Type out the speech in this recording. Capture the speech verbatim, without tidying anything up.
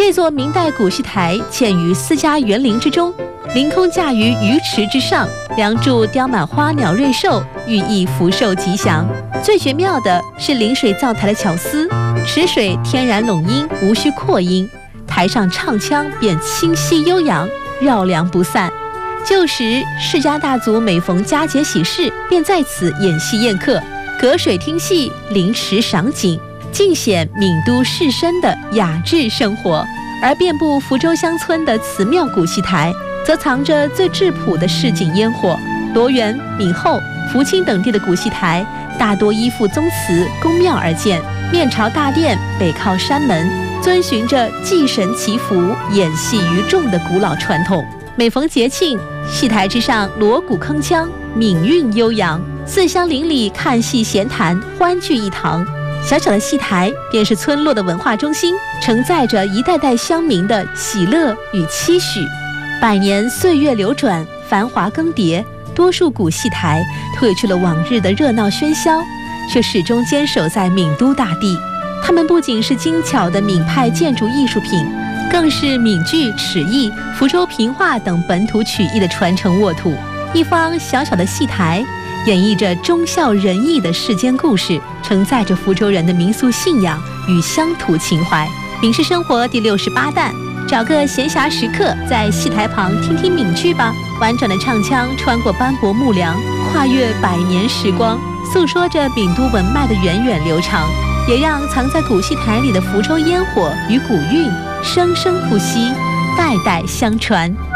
这座明代古戏台建于私家园林之中，凌空架于鱼池之上，梁柱雕满花鸟瑞兽，寓意福寿吉祥。最绝妙的是临水造台的巧思，池水天然拢音，无需扩音，台上唱腔便清晰悠扬，绕梁不散。旧时世家大族每逢佳节喜事，便在此演戏宴客，隔水听戏，临池赏景，尽显闽都士绅的雅致生活。而遍布福州乡村的祠庙古戏台，则藏着最质朴的市井烟火。罗源、闽后、福清等地的古戏台，大多依附宗祠、宫庙而建，面朝大殿，北靠山门，遵循着祭神祈福、演戏于众的古老传统。每逢节庆，戏台之上锣鼓铿锵，闽韵悠扬，四乡邻里看戏闲谈，欢聚一堂。小小的戏台便是村落的文化中心，承载着一代代乡民的喜乐与期许。百年岁月流转，繁华更迭，多数古戏台褪去了往日的热闹喧嚣，却始终坚守在闽都大地。它们不仅是精巧的闽派建筑艺术品，更是闽剧、尺艺、福州评话等本土曲艺的传承沃土。一方小小的戏台，演绎着忠孝仁义的世间故事，承载着福州人的民俗信仰与乡土情怀。闽式生活第六十八弹，找个闲暇时刻，在戏台旁听听闽剧吧。婉转的唱腔穿过斑驳木梁，跨越百年时光，诉说着闽都文脉的源远流长，也让藏在古戏台里的福州烟火与古韵生生不息，代代相传。